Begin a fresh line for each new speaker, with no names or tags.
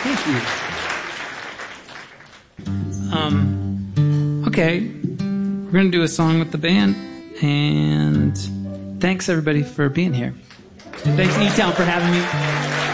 Thank you. Okay, we're going to do a song with the band, and thanks everybody for being here. And thanks E-Town for having me.